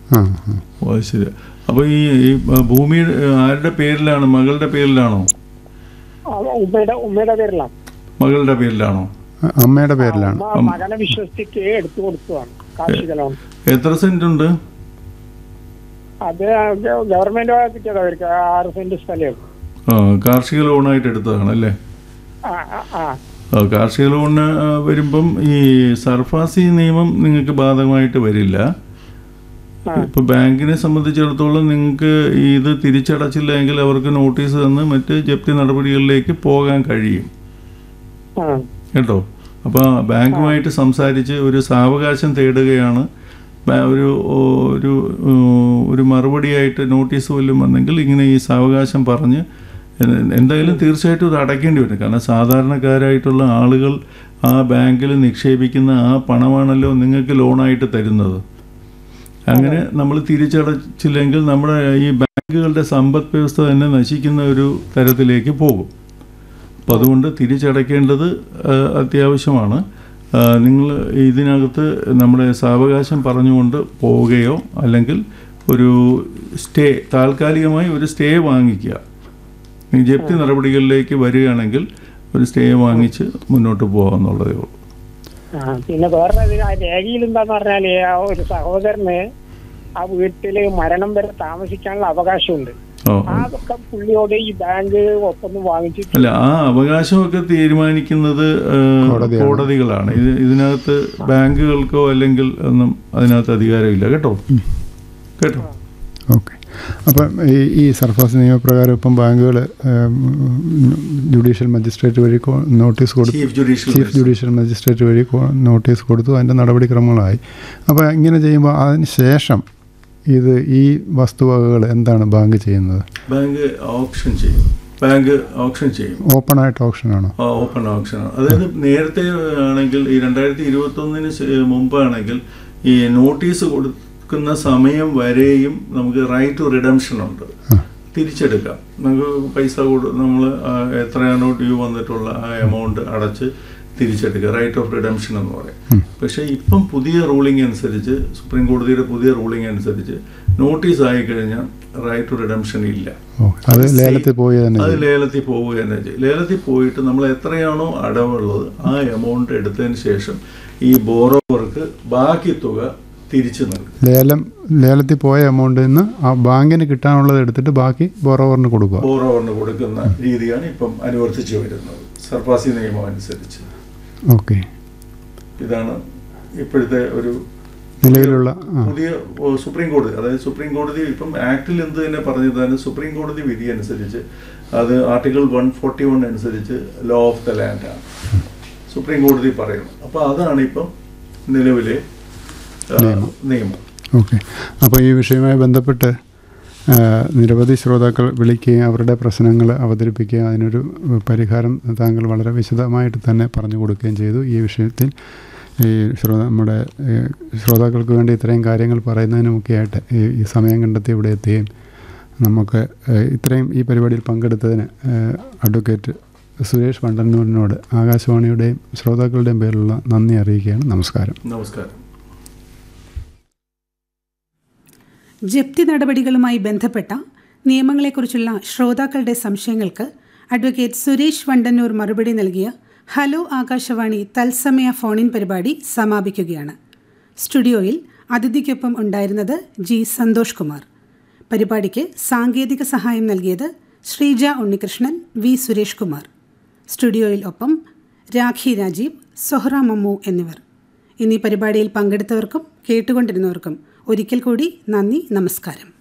ഓ ശരി. അപ്പോൾ ഈ ഭൂമി ആരുടെ പേരിലാണ്? മകളുടെ പേരിലാണോ? ഉമ്മയുടെ പേരിലാണ്. മകളുടെ പേരിലാണോ? അമ്മയുടെ പേരിലാണ്. മകനെ വിശ്വസിച്ച് എടുത്തു കൊടുത്തതാണ് കാർഷിക ലോൺ. എത്ര സെന്റ് ഉണ്ട്? അത് ഗവൺമെന്റ് കിട്ടിയത് അവർക്ക് 6 സെന്റ് സ്ഥലം. കാർഷിക ലോണായിട്ട് എടുത്തതാണ് അല്ലേ? കാർഷിക ലോണ് വരുമ്പം ഈ സർഫാസി നിയമം നിങ്ങൾക്ക് ബാധകമായിട്ട് വരില്ല. ഇപ്പൊ ബാങ്കിനെ സംബന്ധിച്ചിടത്തോളം നിങ്ങൾക്ക് ഇത് തിരിച്ചടച്ചില്ല എങ്കിൽ അവർക്ക് നോട്ടീസ് തന്ന് മറ്റ് ജപ്തി നടപടികളിലേക്ക് പോകാൻ കഴിയും കേട്ടോ. അപ്പോൾ ബാങ്കുമായിട്ട് സംസാരിച്ച് ഒരു സാവകാശം തേടുകയാണ്. ഒരു മറുപടിയായിട്ട് നോട്ടീസ് വല്ലതും വന്നെങ്കിൽ ഇങ്ങനെ ഈ സാവകാശം പറഞ്ഞ് എന്തായാലും തീർച്ചയായിട്ടും ഇത് അടയ്ക്കേണ്ടി വരും. കാരണം സാധാരണക്കാരായിട്ടുള്ള ആളുകൾ ആ ബാങ്കിൽ നിക്ഷേപിക്കുന്ന ആ പണമാണല്ലോ നിങ്ങൾക്ക് ലോണായിട്ട് തരുന്നത്. അങ്ങനെ നമ്മൾ തിരിച്ചടച്ചില്ലെങ്കിൽ നമ്മുടെ ഈ ബാങ്കുകളുടെ സമ്പദ് വ്യവസ്ഥ തന്നെ നശിക്കുന്ന ഒരു തരത്തിലേക്ക് പോകും. അപ്പം അതുകൊണ്ട് തിരിച്ചടയ്ക്കേണ്ടത് അത്യാവശ്യമാണ്. നിങ്ങൾ ഇതിനകത്ത് നമ്മുടെ സാവകാശം പറഞ്ഞുകൊണ്ട് പോവുകയോ അല്ലെങ്കിൽ ഒരു സ്റ്റേ, താൽക്കാലികമായി ഒരു സ്റ്റേ വാങ്ങിക്കുക. ജപ്തി നടപടികളിലേക്ക് വരികയാണെങ്കിൽ ഒരു സ്റ്റേ വാങ്ങിച്ച് മുന്നോട്ട് പോകാമെന്നുള്ളതേ ഉള്ളൂ. പിന്നെ വേറെ രേഖയിൽ എന്താന്ന് പറഞ്ഞാല് ഒരു സഹോദരന് ആ വീട്ടില് മരണം വരെ താമസിക്കാനുള്ള അവകാശമുണ്ട്. അതൊക്കെ പുള്ളിയോട് ഈ ബാങ്ക് ഒപ്പൊന്ന് വാങ്ങിച്ചിട്ട് അല്ല, ആ അവകാശമൊക്കെ തീരുമാനിക്കുന്നത് കോടതികളാണ്. ഇതിനകത്ത് ബാങ്കുകൾക്കോ അല്ലെങ്കിൽ ഒന്നും അതിനകത്ത് അധികാരമില്ല കേട്ടോ. ഓക്കെ. അപ്പം ഈ സർഫാസ് നിയമപ്രകാരം ഇപ്പം ബാങ്കുകൾ ജുഡീഷ്യൽ മജിസ്ട്രേറ്റ് വഴി നോട്ടീസ് കൊടുത്തു, ചീഫ് ജുഡീഷ്യൽ മജിസ്ട്രേറ്റ് വഴി നോട്ടീസ് കൊടുത്തു, അതിൻ്റെ നടപടിക്രമങ്ങളായി. അപ്പോൾ ഇങ്ങനെ ചെയ്യുമ്പോൾ അതിന് ശേഷം ഈ വസ്തുവകകൾ എന്താണ് ബാങ്ക് ചെയ്യുന്നത്? ബാങ്ക് ഓപ്ഷൻ ചെയ്യും. ഓപ്പൺ ആയിട്ട് ഓപ്ഷനാണോ? ഓപ്പൺ ഓപ്ഷനാണ്. അതായത് നേരത്തെ ആണെങ്കിൽ ഈ 2021 മുമ്പാണെങ്കിൽ ഈ നോട്ടീസ് കൊടുക്കുന്ന സമയം വരെയും നമുക്ക് റൈറ്റ് ടു റിഡംഷൻ ഉണ്ട്. തിരിച്ചെടുക്കാം. നമുക്ക് പൈസ നമ്മൾ എത്രയാണോ ഡ്യൂ വന്നിട്ടുള്ള ആ എമൗണ്ട് അടച്ച് തിരിച്ചെടുക്കുക. റൈറ്റ് ഓഫ് റിഡംഷൻ എന്ന് പറയും. പക്ഷേ ഇപ്പം പുതിയ റൂളിംഗ് അനുസരിച്ച്, സുപ്രീം കോടതിയുടെ പുതിയ റൂളിംഗ് അനുസരിച്ച് നോട്ടീസ് ആയിക്കഴിഞ്ഞാൽ റൈറ്റ് ടു റിഡംഷൻ ഇല്ല. അത് ലേലത്തിൽ പോവുക തന്നെ ചെയ്യും. ലേലത്തിൽ പോയിട്ട് നമ്മൾ എത്രയാണോ അടവുള്ളത് ആ എമൗണ്ട് എടുത്തതിന് ശേഷം ഈ ബോറോവർക്ക് ബാക്കി തുക തിരിച്ചു നൽകും. ലേലത്തിൽ പോയ എമൗണ്ടിൽ നിന്ന് ആ ബാങ്കിന് കിട്ടാനുള്ളത് എടുത്തിട്ട് ബാക്കി ബോറോവറിന് കൊടുക്കുന്ന രീതിയാണ് ഇപ്പം അനുവർത്തിച്ചു വരുന്നത് സർഫാസി നിയമം അനുസരിച്ച്. ഓക്കെ. ഇതാണ് ഇപ്പോഴത്തെ ഒരു നിലവിലുള്ള പുതിയ സുപ്രീം കോടതി. അതായത് സുപ്രീം കോടതി ഇപ്പം ആക്ടിൽ എന്ത് തന്നെ പറഞ്ഞതാണ്, സുപ്രീം കോടതി വിധി അനുസരിച്ച് അത് ആർട്ടിക്കിൾ 141 അനുസരിച്ച് ലോ ഓഫ് ദ ലാൻഡ് ആണ് സുപ്രീം കോടതി പറയുന്നത്. അപ്പോൾ അതാണ് ഇപ്പം നിലവിലെ നിയമം. ഓക്കെ. അപ്പോൾ ഈ വിഷയവുമായി ബന്ധപ്പെട്ട് നിരവധി ശ്രോതാക്കൾ വിളിക്കുകയും അവരുടെ പ്രശ്നങ്ങൾ അവതരിപ്പിക്കുകയും അതിനൊരു പരിഹാരം താങ്കൾ വളരെ വിശദമായിട്ട് തന്നെ പറഞ്ഞു കൊടുക്കുകയും ചെയ്തു. ഈ വിഷയത്തിൽ നമ്മുടെ ശ്രോതാക്കൾക്ക് വേണ്ടി ഇത്രയും കാര്യങ്ങൾ പറയുന്നതിനുമൊക്കെയായിട്ട് ഈ സമയം കണ്ടെത്തി ഇവിടെ എത്തുകയും നമുക്ക് ഇത്രയും ഈ പരിപാടിയിൽ പങ്കെടുത്തതിന് അഡ്വക്കേറ്റ് സുരേഷ് വണ്ടന്നൂരിനോട് ആകാശവാണിയുടെയും ശ്രോതാക്കളുടെയും പേരിലുള്ള നന്ദി അറിയിക്കുകയാണ്. നമസ്കാരം. ജപ്തി നടപടികളുമായി ബന്ധപ്പെട്ട നിയമങ്ങളെക്കുറിച്ചുള്ള ശ്രോതാക്കളുടെ സംശയങ്ങൾക്ക് അഡ്വക്കേറ്റ് സുരേഷ് വണ്ടന്നൂർ മറുപടി നൽകിയ ഹലോ ആകാശവാണി തത്സമയ ഫോണിൻ പരിപാടി സമാപിക്കുകയാണ്. സ്റ്റുഡിയോയിൽ അതിഥിക്കൊപ്പം ഉണ്ടായിരുന്നത് ജി സന്തോഷ് കുമാർ. പരിപാടിക്ക് സാങ്കേതിക സഹായം നൽകിയത് ശ്രീജ ഉണ്ണികൃഷ്ണൻ, വി സുരേഷ് കുമാർ. സ്റ്റുഡിയോയിൽ ഒപ്പം രാഖി രാജീവ്, സൊഹ്റ മമ്മു എന്നിവർ. ഇന്നീ പരിപാടിയിൽ പങ്കെടുത്തവർക്കും കേട്ടുകൊണ്ടിരുന്നവർക്കും ഒരിക്കൽ കൂടി നന്ദി, നമസ്കാരം.